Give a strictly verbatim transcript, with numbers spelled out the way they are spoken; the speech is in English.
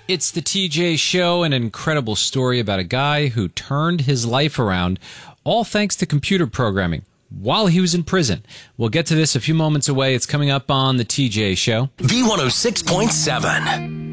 It's the T J Show, an incredible story about a guy who turned his life around, all thanks to computer programming, while he was in prison. We'll get to this a few moments away. It's coming up on the T J Show. V one oh six point seven.